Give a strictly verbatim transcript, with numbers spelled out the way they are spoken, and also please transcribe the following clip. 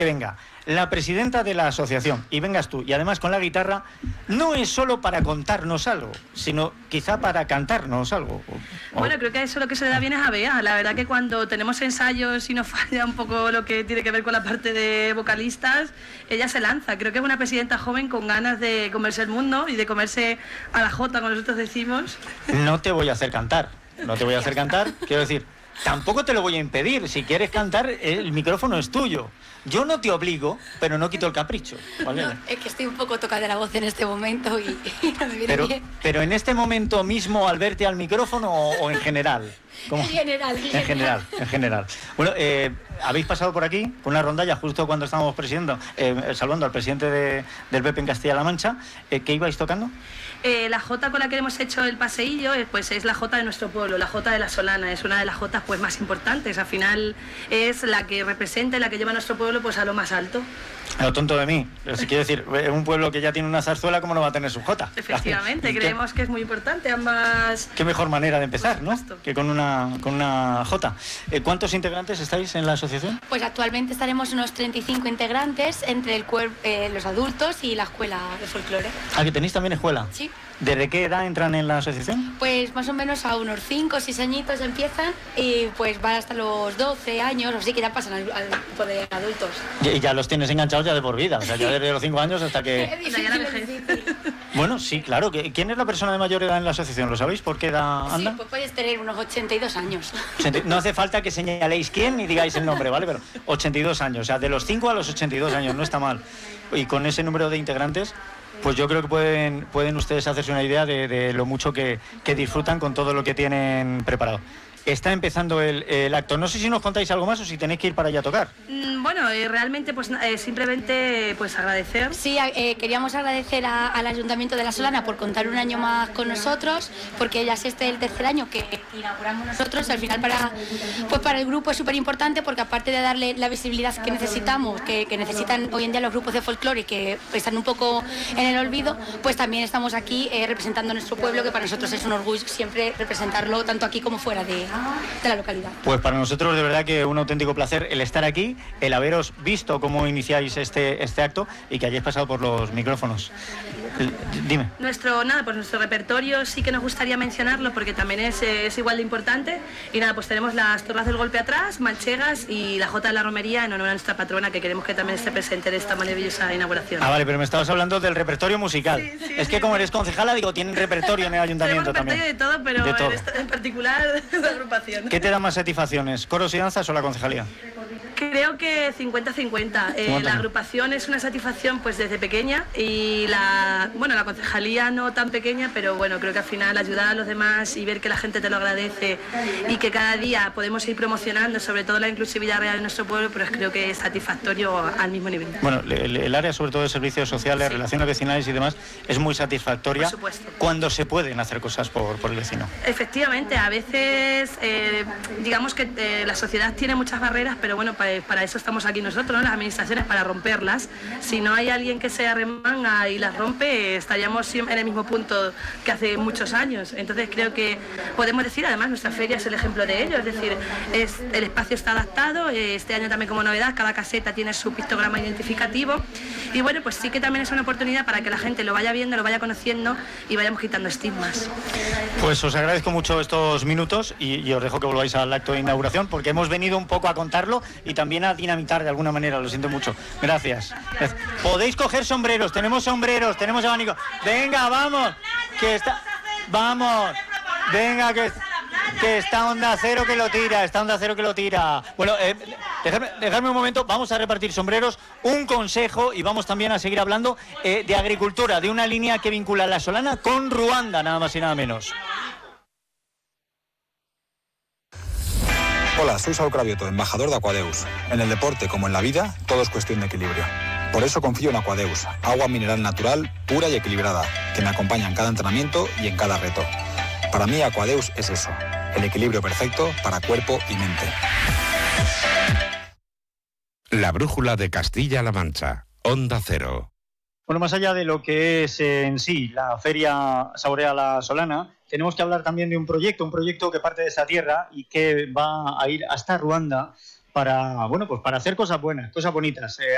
venga la presidenta de la asociación y vengas tú, y además con la guitarra, no es solo para contarnos algo, sino quizá para cantarnos algo. O... Bueno, creo que eso lo que se le da bien es a Bea. La verdad que cuando tenemos ensayos y nos falla un poco lo que tiene que ver con la parte de vocalistas, ella se lanza. Creo que es una presidenta joven con ganas de comerse el mundo y de comerse a la jota, como nosotros decimos. No te voy a hacer cantar, no te voy a hacer cantar, quiero decir, tampoco te lo voy a impedir. Si quieres cantar, el micrófono es tuyo. Yo no te obligo, pero no quito el capricho, ¿vale? No, es que estoy un poco tocada de la voz en este momento y, y no me viene pero, bien. Pero en este momento mismo, al verte al micrófono o, o en general. ¿Cómo? En general, en, en general. En general. Bueno, eh, habéis pasado por aquí con una rondalla justo cuando estábamos presidiendo, eh, saludando al presidente de, del P P en Castilla-La Mancha. Eh, ¿Qué ibais tocando? Eh, la jota con la que hemos hecho el paseillo eh, pues es la jota de nuestro pueblo, la jota de la Solana. Es una de las jotas pues más importantes. Al final es la que representa y la que lleva a nuestro pueblo pues a lo más alto. Lo tonto de mí. Pero si quiero decir, un pueblo que ya tiene una zarzuela, ¿cómo no va a tener su jota? Efectivamente, creemos que es muy importante ambas. Qué mejor manera de empezar, ¿no? Que con una, con una jota. Eh, ¿Cuántos integrantes estáis en la asociación? Pues actualmente estaremos unos treinta y cinco integrantes entre el cuerpo, eh, los adultos y la escuela de folclore. ¿Ah, que tenéis también escuela? Sí. ¿Desde qué edad entran en la asociación? Pues más o menos a unos cinco o seis añitos empiezan y pues van hasta los doce años, o sí que ya pasan al, al tipo de adultos. Y ya los tienes enganchados ya de por vida, o sea, ya desde los cinco años hasta que... Es difícil, es difícil. Bueno, sí, claro. ¿Quién es la persona de mayor edad en la asociación? ¿Lo sabéis? ¿Por qué edad anda? Sí, pues puedes tener unos ochenta y dos años. No hace falta que señaléis quién ni digáis el nombre, ¿vale? Pero ochenta y dos años, o sea, de los cinco a los ochenta y dos años, no está mal. Y con ese número de integrantes, pues yo creo que pueden, pueden ustedes hacerse una idea de, de lo mucho que, que disfrutan con todo lo que tienen preparado. Está empezando el, el acto. No sé si nos contáis algo más o si tenéis que ir para allá a tocar. Mm, bueno, eh, realmente pues eh, simplemente pues agradecer. Sí, eh, queríamos agradecer a, al Ayuntamiento de La Solana por contar un año más con nosotros, porque ya es este el tercer año que inauguramos nosotros. Al final para, pues para el grupo es súper importante porque aparte de darle la visibilidad que necesitamos, que, que necesitan hoy en día los grupos de folclore que están un poco en el olvido, pues también estamos aquí eh, representando a nuestro pueblo, que para nosotros es un orgullo siempre representarlo tanto aquí como fuera de de la localidad. Pues para nosotros de verdad que un auténtico placer el estar aquí, el haberos visto cómo iniciáis este, este acto y que hayáis pasado por los micrófonos. Dime. Nuestro, nada, pues nuestro repertorio sí que nos gustaría mencionarlo porque también es, es igual de importante. Y nada, pues tenemos las torras del golpe atrás, manchegas y la jota de la romería en honor a nuestra patrona, que queremos que también esté presente en esta maravillosa inauguración. Ah, vale, pero me estabas hablando del repertorio musical. Sí, sí, es que sí. Como eres concejala, digo, tienen repertorio en el ayuntamiento también. Tenemos repertorio de todo, pero de todo. En, esta, en particular la agrupación. ¿Qué te da más satisfacciones, coros y danzas o la concejalía? Creo que cincuenta cincuenta. Eh, la agrupación es una satisfacción pues desde pequeña y la, bueno, la concejalía no tan pequeña, pero bueno, creo que al final ayudar a los demás y ver que la gente te lo agradece y que cada día podemos ir promocionando sobre todo la inclusividad real en nuestro pueblo, pues creo que es satisfactorio al mismo nivel. Bueno, el, el área sobre todo de servicios sociales, sí. Relaciones vecinales y demás es muy satisfactoria. Por supuesto. Cuando se pueden hacer cosas por, por el vecino. Efectivamente, a veces eh, digamos que eh, la sociedad tiene muchas barreras, pero bueno, para para eso estamos aquí nosotros, ¿no? Las administraciones, para romperlas. Si no hay alguien que se arremanga y las rompe, estaríamos siempre en el mismo punto que hace muchos años. Entonces creo que podemos decir, además, nuestra feria es el ejemplo de ello, es decir, es, el espacio está adaptado, este año también como novedad, cada caseta tiene su pictograma identificativo y bueno, pues sí que también es una oportunidad para que la gente lo vaya viendo, lo vaya conociendo y vayamos quitando estigmas. Pues os agradezco mucho estos minutos y, y os dejo que volváis al acto de inauguración porque hemos venido un poco a contarlo y también a dinamitar de alguna manera, lo siento mucho. Gracias. Podéis coger sombreros, tenemos sombreros, tenemos abanico. Venga, vamos, que está, vamos, venga, que, que está Onda Cero que lo tira, está Onda Cero que lo tira. Bueno, eh, dejadme, dejadme un momento, vamos a repartir sombreros, un consejo y vamos también a seguir hablando eh, de agricultura, de una línea que vincula La Solana con Ruanda, nada más y nada menos. Hola, soy Saúl Cravioto, embajador de Aquadeus. En el deporte, como en la vida, todo es cuestión de equilibrio. Por eso confío en Aquadeus, agua mineral natural, pura y equilibrada, que me acompaña en cada entrenamiento y en cada reto. Para mí, Aquadeus es eso, el equilibrio perfecto para cuerpo y mente. La brújula de Castilla-La Mancha, Onda Cero. Bueno, más allá de lo que es en sí la Feria Saborea La Solana, tenemos que hablar también de un proyecto, un proyecto que parte de esa tierra y que va a ir hasta Ruanda para, bueno, pues para hacer cosas buenas, cosas bonitas. Eh,